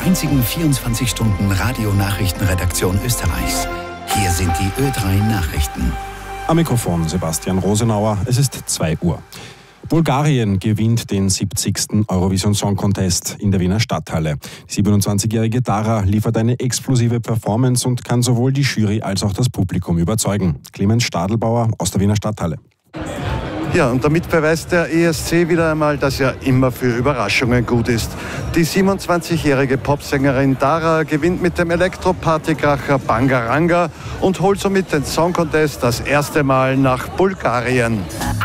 einzigen 24-Stunden-Radio-Nachrichtenredaktion Österreichs. Hier sind die Ö3 Nachrichten. Am Mikrofon Sebastian Rosenauer. Es ist 2 Uhr. Bulgarien gewinnt den 70. Eurovision Song Contest in der Wiener Stadthalle. Die 27-jährige Dara liefert eine explosive Performance und kann sowohl die Jury als auch das Publikum überzeugen. Clemens Stadelbauer aus der Wiener Stadthalle. Ja, und damit beweist der ESC wieder einmal, dass er immer für Überraschungen gut ist. Die 27-jährige Popsängerin Dara gewinnt mit dem Elektro-Partykracher Bangaranga und holt somit den Song Contest das erste Mal nach Bulgarien.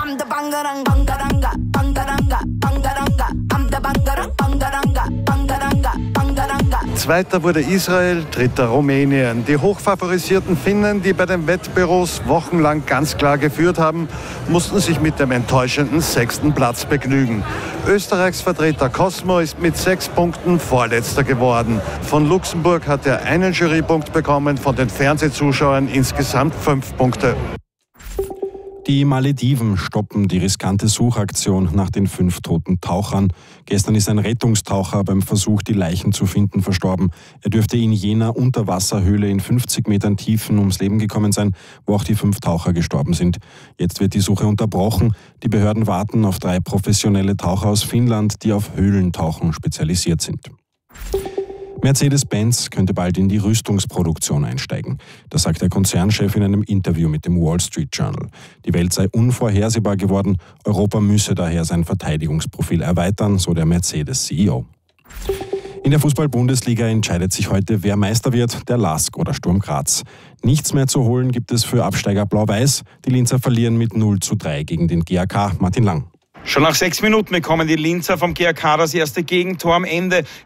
Zweiter wurde Israel, dritter Rumänien. Die hochfavorisierten Finnen, die bei den Wettbüros wochenlang ganz klar geführt haben, mussten sich mit dem enttäuschenden 6. Platz begnügen. Österreichs Vertreter Cosmo ist mit 6 Punkten Vorletzter geworden. Von Luxemburg hat er einen Jurypunkt bekommen, von den Fernsehzuschauern insgesamt 5 Punkte. Die Malediven stoppen die riskante Suchaktion nach den 5 toten Tauchern. Gestern ist ein Rettungstaucher beim Versuch, die Leichen zu finden, verstorben. Er dürfte in jener Unterwasserhöhle in 50 Metern Tiefen ums Leben gekommen sein, wo auch die 5 Taucher gestorben sind. Jetzt wird die Suche unterbrochen. Die Behörden warten auf 3 professionelle Taucher aus Finnland, die auf Höhlentauchen spezialisiert sind. Mercedes-Benz könnte bald in die Rüstungsproduktion einsteigen. Das sagt der Konzernchef in einem Interview mit dem Wall Street Journal. Die Welt sei unvorhersehbar geworden, Europa müsse daher sein Verteidigungsprofil erweitern, so der Mercedes-CEO. In der Fußball-Bundesliga entscheidet sich heute, wer Meister wird, der LASK oder Sturm Graz. Nichts mehr zu holen gibt es für Absteiger Blau-Weiß. Die Linzer verlieren mit 0:3 gegen den GAK. Martin Lang. Schon nach 6 Minuten bekommen die Linzer vom GAK das erste Gegentor. Am Ende